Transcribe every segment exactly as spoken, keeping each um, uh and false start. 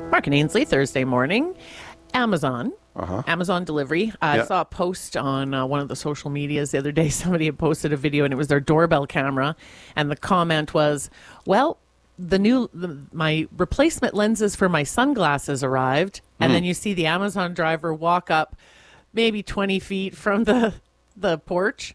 Mark and Ainsley, Thursday morning. Amazon. Uh-huh. Amazon delivery. I Yeah. saw a post on uh, one of the social medias the other day. Somebody had posted a video, and it was their doorbell camera. And the comment was, well, the new the, my replacement lenses for my sunglasses arrived. And Mm. then you see the Amazon driver walk up maybe twenty feet from the, the porch,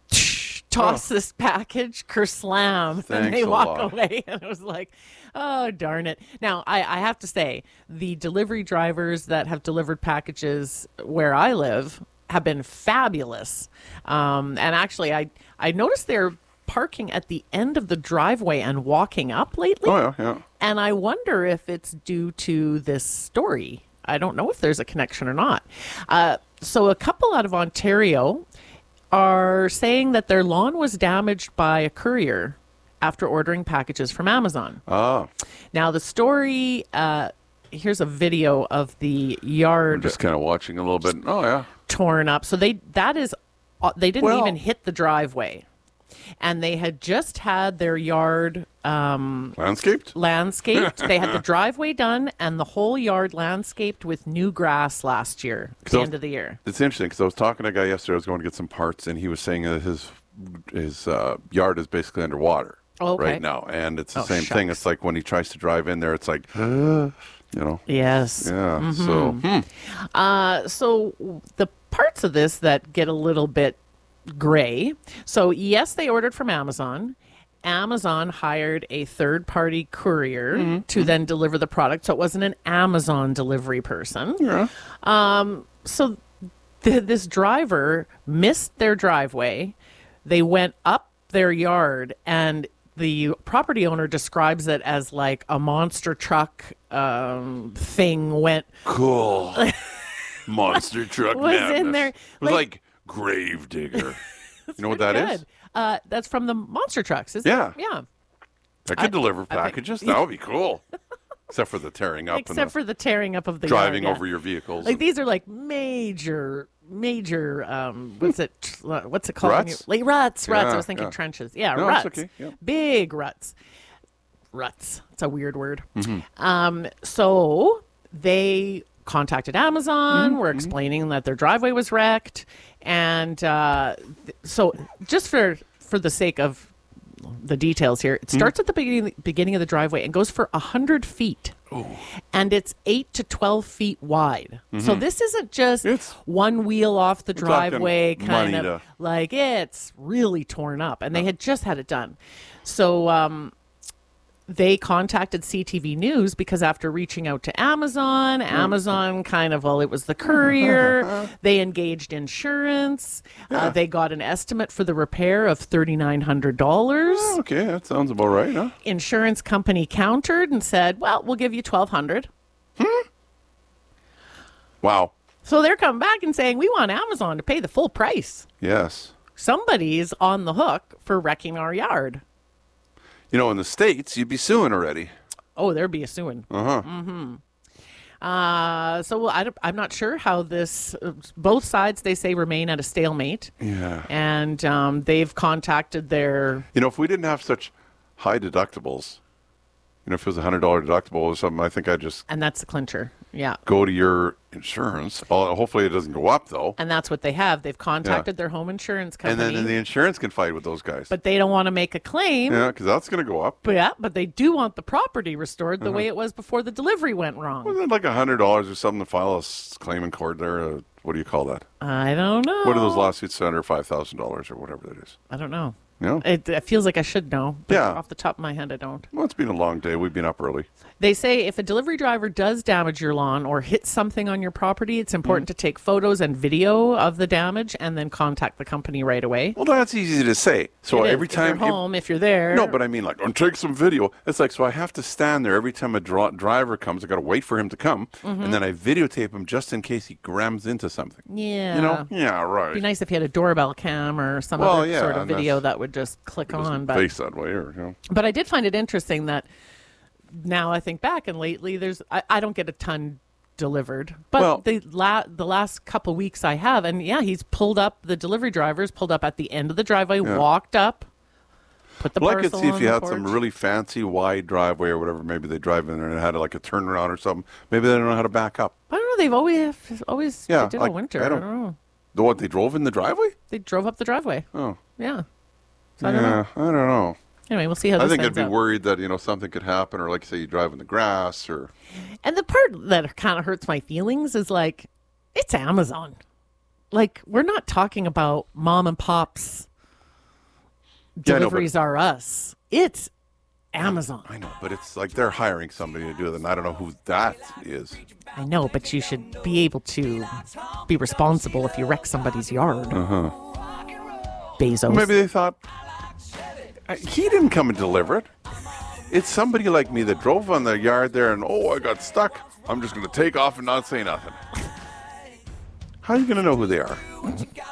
toss Oh. this package, kerslam, and Thanks they a walk lot. away. And it was like, oh, darn it. Now, I, I have to say, the delivery drivers that have delivered packages where I live have been fabulous. Um, and actually, I, I noticed they're parking at the end of the driveway and walking up lately. Oh, yeah, yeah. And I wonder if it's due to this story. I don't know if there's a connection or not. Uh, so a couple out of Ontario are saying that their lawn was damaged by a courier after ordering packages from Amazon. Oh, Now, the story, uh, here's a video of the I'm yard just kind of watching a little bit. Oh, yeah. torn up. So they that is, uh, they didn't Well- even hit the driveway. And they had just had their yard um, Landscaped? landscaped. They had the driveway done and the whole yard landscaped with new grass last year, at the So- end of the year. It's interesting because I was talking to a guy yesterday. I was going to get some parts, and he was saying that his his uh, yard is basically underwater Oh, okay. right now, and it's the Oh, same thing. shucks. It's like when he tries to drive in there, it's like, you know, Yes. yeah. So hmm. Uh, so the parts of this that get a little bit gray. So yes, they ordered from Amazon. Amazon hired a third-party courier to then deliver the product. So it wasn't an Amazon delivery person. Yeah. Um, so th- this driver missed their driveway. They went up their yard, and the property owner describes it as like a monster truck um, thing went Cool. Monster truck Was in madness. there, It was like- like, grave digger. You know what that is? good. Uh, that's from the monster trucks, isn't Yeah. it? Yeah. That could I- deliver I think- packages. That would be cool. Except for the tearing up and Except the for the tearing up of the driving yard, yeah. over your vehicles. Like and- these are like major, major. Um, what's it? What's it called? when Ruts? you- Like ruts, ruts. I Yeah, was thinking yeah. trenches. Yeah, No, it's ruts. okay, yeah. Big ruts. Ruts. It's a weird word. Mm-hmm. Um, so they contacted Amazon. Mm-hmm. Were explaining that their driveway was wrecked, and uh, th- so just for for the sake of the details here, Mm-hmm. it starts at the beginning beginning of the driveway and goes for a hundred feet. And it's eight to twelve feet wide. So this isn't just Mm-hmm. It's- one wheel off the We're talking driveway, kind money of to- like it's really torn up. And they had just had it done. So um, they contacted C T V News because after reaching out to Amazon, Amazon kind of, well, it was the courier. They engaged insurance. Uh, they got an estimate for the repair of three thousand nine hundred dollars. Oh, okay, that sounds about right, huh? Insurance company countered and said, well, we'll give you twelve hundred dollars. Wow. So they're coming back and saying, we want Amazon to pay the full price. Yes. Somebody's on the hook for wrecking our yard. You know, in the States, you'd be suing already. Oh, there'd be a suing. Uh-huh. Uh, so I, don't- I'm not sure how this, uh, both sides, they say, remain at a stalemate. Yeah. And um, they've contacted their, You know, if we didn't have such high deductibles, you know, if it was a one hundred dollars deductible or something, I think I'd just and that's the clincher. Yeah. go to your insurance. Oh, hopefully it doesn't go up, though. And that's what they have. They've contacted their home insurance And company. then the insurance can fight with those guys. but they don't want to make a claim. Yeah, because that's going to go up. But yeah, but they do want the property restored the way it was before the delivery went wrong. Wasn't it like one hundred dollars or something to file a s- claim in court there? Uh, what do you call that? I don't know. What are those lawsuits under five thousand dollars or whatever that is? I don't know. No? It, it feels like I should know. But Yeah. off the top of my head, I don't. Well, it's been a long day. We've been up early. They say if a delivery driver does damage your lawn or hit something on your property, it's important to take photos and video of the damage and then contact the company right away. Well, that's easy to say. So It is. every time if you're home, if you're there. No, but I mean, like, oh, take some video. It's like, so I have to stand there every time a dro- driver comes. I got to wait for him to come, and then I videotape him just in case he grams into something. yeah. You know? Yeah, right. It'd be nice if you had a doorbell cam or some Well, other yeah, sort of and video that's- that would just click It doesn't on. But face that way, or you know. But I did find it interesting that now I think back and lately there's I, I don't get a ton delivered, but Well- the la- the last couple weeks I have, and yeah, he's pulled up the delivery drivers pulled up at the end of the driveway, Yeah. walked up. put the Well, I could parcel see if on you the had some porch. really fancy wide driveway or whatever. Maybe they drive in there and it had like a turnaround or something. Maybe they don't know how to back up. I don't know. They've always always Yeah, they did like, all winter. I I don't- don't, know. The what they drove in the driveway? They drove up the driveway. Oh, Yeah. So I don't yeah. know. I don't know. Anyway, we'll see how I this think I'd ends be up. worried that you know something could happen, or like you say, you drive in the grass, or And the part that kind of hurts my feelings is like, it's Amazon. Like, we're not talking about mom and pop's Yeah, I know, but- deliveries are us. It's Amazon. I know, but it's like they're hiring somebody to do it, and I don't know who that is. I know, but you should be able to be responsible if you wreck somebody's yard. Uh-huh. Bezos. Maybe they thought uh, he didn't come and deliver it. It's somebody like me that drove on the yard there, and oh, I got stuck. I'm just going to take off and not say nothing. How are you going to know who they are?